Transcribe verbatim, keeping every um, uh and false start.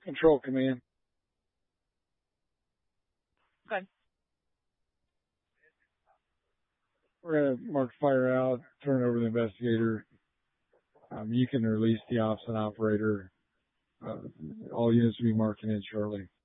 Control command. Okay. We're going to mark fire out, turn it over to the investigator. Um, you can release the ops and operator. Uh, all units will be marking in shortly.